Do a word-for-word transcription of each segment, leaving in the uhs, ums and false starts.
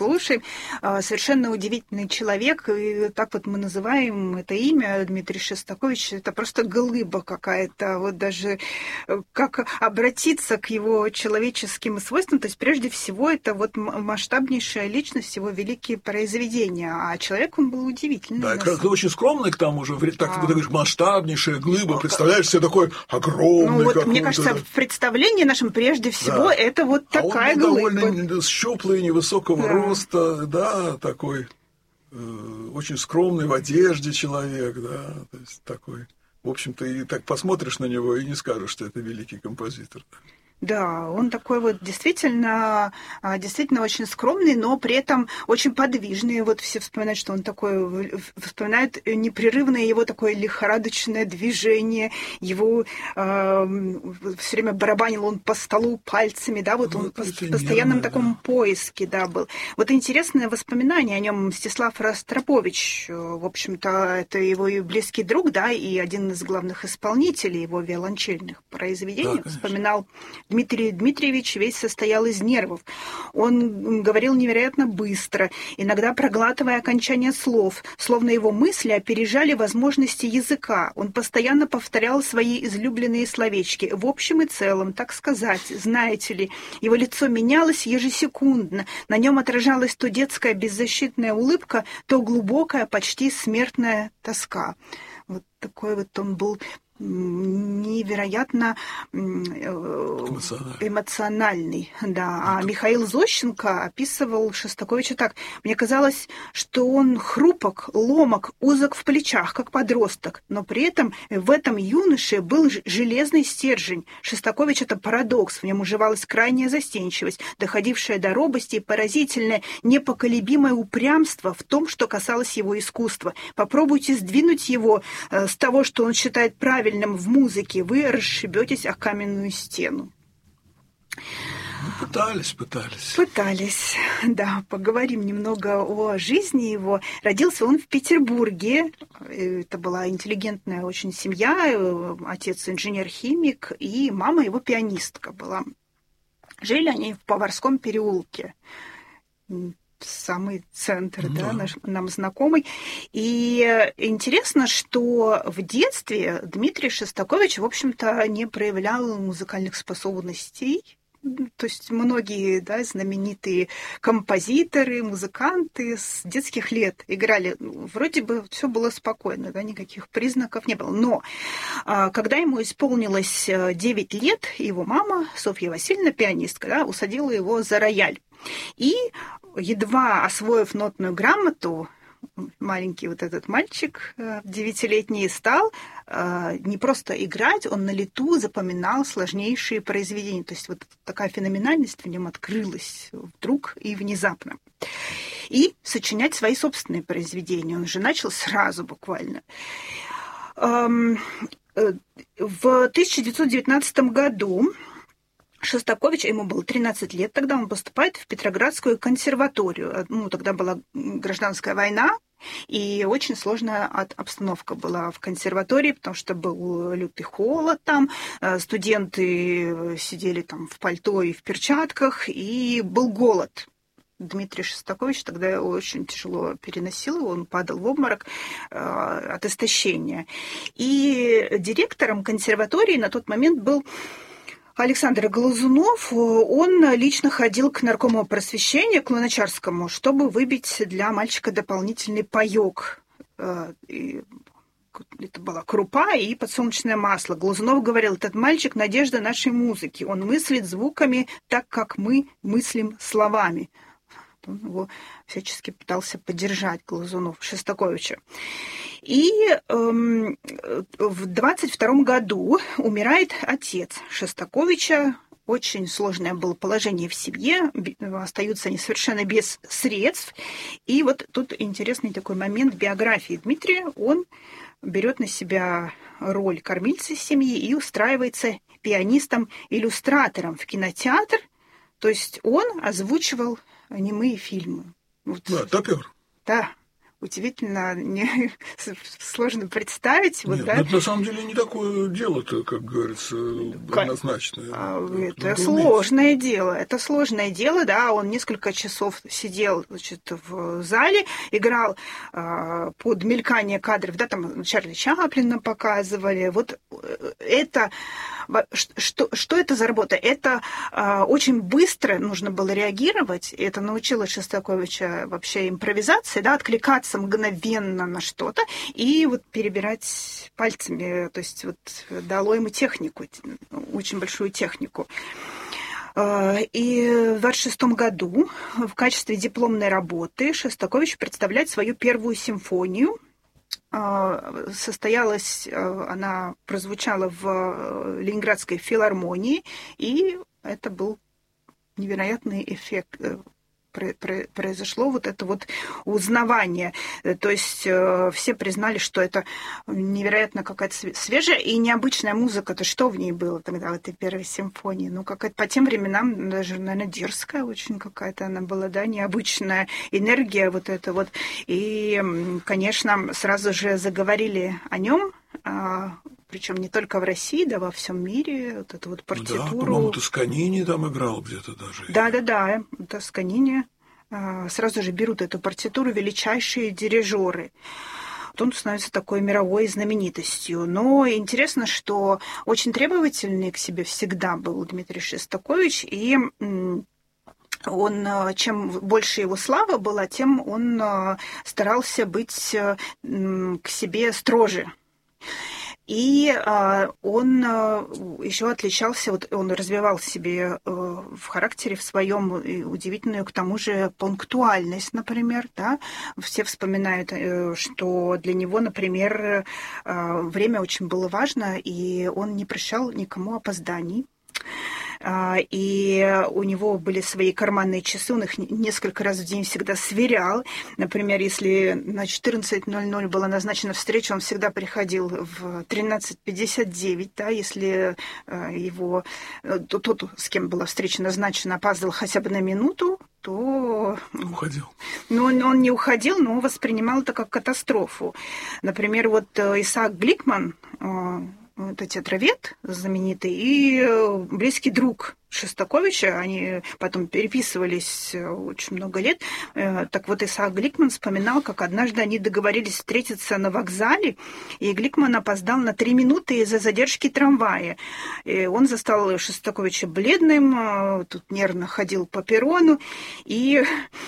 слушаем. Совершенно удивительный человек. И так вот мы называем это имя Дмитрий Шостакович. Это просто глыба какая-то. Вот даже как обратиться к его человеческим свойствам. То есть прежде всего это вот масштабнейшая личность, его великие произведения. А человек он был удивительный. Да, ты очень скромный к тому же. Так а... ты говоришь, масштабнейшая глыба. Представляешь себе такой огромный. Ну вот мне кажется, в представлении нашем прежде всего да. это вот а такая он был глыба. довольно щуплый, невысокого да. роста, да, такой э, очень скромный в одежде человек, да, то есть такой, в общем-то, и так посмотришь на него и не скажешь, что это великий композитор. Да, он такой вот действительно, действительно очень скромный, но при этом очень подвижный. Вот все вспоминают, что он такой, вспоминают непрерывное его такое лихорадочное движение, его э, все время барабанил он по столу пальцами, да, вот, вот он в постоянном нервное, таком да. поиске, да, был. Вот интересное воспоминание о нем Мстислав Ростропович, в общем-то, это его и близкий друг, да, и один из главных исполнителей его виолончельных произведений, да, вспоминал. Дмитрий Дмитриевич весь состоял из нервов. Он говорил невероятно быстро, иногда проглатывая окончания слов, словно его мысли опережали возможности языка. Он постоянно повторял свои излюбленные словечки. В общем и целом, так сказать, знаете ли, его лицо менялось ежесекундно. На нем отражалась то детская беззащитная улыбка, то глубокая, почти смертная тоска. Вот такой вот он был невероятно эмоциональный. эмоциональный, да. А Михаил Зощенко описывал Шостаковича так. Мне казалось, что он хрупок, ломок, узок в плечах, как подросток, но при этом в этом юноше был железный стержень. Шостакович — это парадокс, в нем уживалась крайняя застенчивость, доходившая до робости и поразительное, непоколебимое упрямство в том, что касалось его искусства. Попробуйте сдвинуть его с того, что он считает правильным, в музыке, вы расшибетесь о каменную стену. Ну, пытались, пытались. Пытались, да. Поговорим немного о жизни его. Родился он в Петербурге. Это была интеллигентная очень семья. Отец инженер-химик, и мама его пианистка была. Жили они в Поварском переулке. Самый центр, да, да наш, нам знакомый. И интересно, что в детстве Дмитрий Шостакович, в общем-то, не проявлял музыкальных способностей. То есть многие, да, знаменитые композиторы, музыканты с детских лет играли. Вроде бы все было спокойно, да, никаких признаков не было. Но когда ему исполнилось девять лет, его мама, Софья Васильевна, пианистка, да, усадила его за рояль. И едва освоив нотную грамоту, маленький вот этот мальчик девятилетний стал не просто играть, он на лету запоминал сложнейшие произведения. То есть вот такая феноменальность в нем открылась вдруг и внезапно. И сочинять свои собственные произведения он же начал сразу буквально. В тысяча девятьсот девятнадцатом году Шостакович, ему было тринадцать лет, тогда он поступает в Петроградскую консерваторию. Ну, тогда была гражданская война, и очень сложная обстановка была в консерватории, потому что был лютый холод там, студенты сидели там в пальто и в перчатках, и был голод. Дмитрий Шостакович тогда очень тяжело переносил его, он падал в обморок э, от истощения. И директором консерватории на тот момент был Александр Глазунов. Он лично ходил к наркому просвещения, к Луначарскому, чтобы выбить для мальчика дополнительный паёк. Это была крупа и подсолнечное масло. Глазунов говорил, этот мальчик — надежда нашей музыки. Он мыслит звуками так, как мы мыслим словами. Он его всячески пытался поддержать, Глазунов, Шостаковича. И эм, в двадцать втором году умирает отец Шостаковича. Очень сложное было положение в семье, остаются они совершенно без средств. И вот тут интересный такой момент биографии Дмитрия. Он берет на себя роль кормильца семьи и устраивается пианистом-иллюстратором в кинотеатр. То есть он озвучивал немые фильмы. Вот. Да, топер. Да. удивительно, не, сложно представить. Вот, Нет, да? это на самом деле не такое дело-то, как говорится, однозначное. Это, это сложное дело, это сложное дело, да, он несколько часов сидел, значит, в зале, играл э, под мелькание кадров, да, там Чарли Чаплина показывали, вот это, что, что это за работа? Это э, очень быстро нужно было реагировать, это научило Шостаковича вообще импровизации, да, откликаться мгновенно на что-то и вот перебирать пальцами, то есть вот дало ему технику, очень большую технику. И в двадцать шестом году в качестве дипломной работы Шостакович представляет свою первую симфонию. Состоялась, она прозвучала в Ленинградской филармонии, и это был невероятный эффект. Произошло вот это вот узнавание. То есть все признали, что это невероятно какая-то свежая и необычная музыка. То что в ней было тогда, в этой первой симфонии? Ну, какая-то по тем временам даже, наверное, дерзкая очень какая-то она была, да, необычная энергия вот эта вот. И, конечно, сразу же заговорили о нем, причем не только в России, да, во всем мире, вот эту вот партитуру. Ну да, по-моему, Тосканини там играл где-то даже. Да-да-да, Тосканини. Сразу же берут эту партитуру величайшие дирижеры. Вот он становится такой мировой знаменитостью. Но интересно, что очень требовательный к себе всегда был Дмитрий Шостакович, и он, чем больше его слава была, тем он старался быть к себе строже. И э, он э, еще отличался, вот он развивал в себе э, в характере в своем удивительную, к тому же, пунктуальность, например, да. Все вспоминают, э, что для него, например, э, время очень было важно, и он не прощал никому опозданий. И у него были свои карманные часы, он их несколько раз в день всегда сверял. Например, если на четырнадцать ноль ноль была назначена встреча, он всегда приходил в тринадцать пятьдесят девять, да, если его, тот, с кем была встреча назначена, опаздывал хотя бы на минуту, то... Уходил. Ну, он, он не уходил, но воспринимал это как катастрофу. Например, вот Исаак Гликман, это театровед знаменитый и близкий друг Шостаковича, они потом переписывались очень много лет. Так вот, Исаак Гликман вспоминал, как однажды они договорились встретиться на вокзале, и Гликман опоздал на три минуты из-за задержки трамвая. И он застал Шостаковича бледным, тут нервно ходил по перрону, и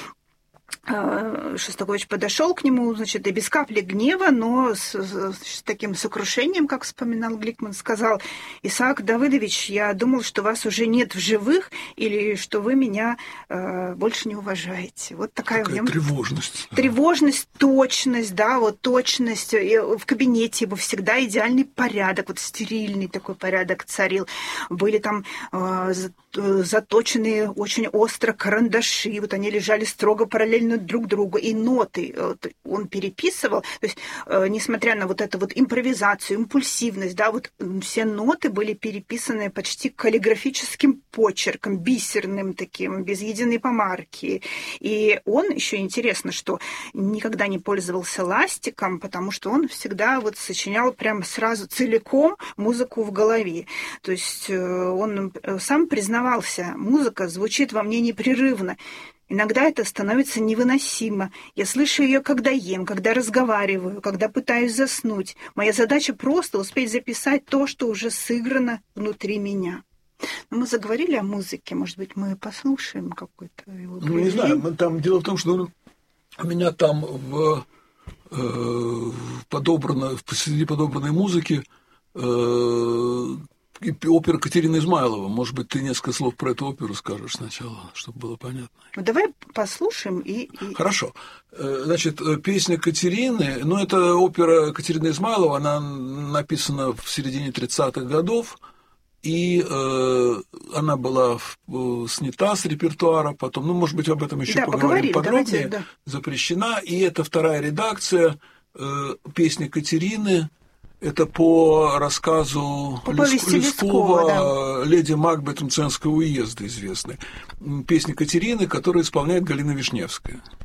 Шостакович подошел к нему, значит, и без капли гнева, но с, с таким сокрушением, как вспоминал Гликман, сказал: «Исаак Давыдович, я думал, что вас уже нет в живых, или что вы меня э, больше не уважаете». Вот такая, такая в нем тревожность. Тревожность, точность, да, вот точность. И в кабинете его всегда идеальный порядок, вот стерильный такой порядок царил. Были там э, заточенные очень остро карандаши, вот они лежали строго параллельно друг другу, и ноты он переписывал, то есть, несмотря на вот эту вот импровизацию, импульсивность, да, вот все ноты были переписаны почти каллиграфическим почерком, бисерным таким, без единой помарки. И он, еще интересно, что никогда не пользовался ластиком, потому что он всегда вот сочинял прямо сразу целиком музыку в голове. То есть он сам признавался: музыка звучит во мне непрерывно. Иногда это становится невыносимо. Я слышу ее, когда ем, когда разговариваю, когда пытаюсь заснуть. Моя задача просто успеть записать то, что уже сыграно внутри меня. Но мы заговорили о музыке, может быть, мы послушаем какой-то его Ну, не знаю, там, дело в том, что у меня там в, э, подобрано, среди подобранной музыки э, опера Катерины Измайлова. Может быть, ты несколько слов про эту оперу скажешь сначала, чтобы было понятно. Ну, давай послушаем и... и... Хорошо. Значит, песня Катерины, ну, это опера Катерины Измайлова, она написана в середине тридцатых годов, и э, она была снята с репертуара потом, ну, может быть, об этом еще да, поговорим подробнее, давайте, да. Запрещена, и это вторая редакция э, песни Катерины. Это по рассказу по Леск... Лескова, да. «Леди Макбет Мценского уезда» известной. Песня Катерины, которую исполняет Галина Вишневская.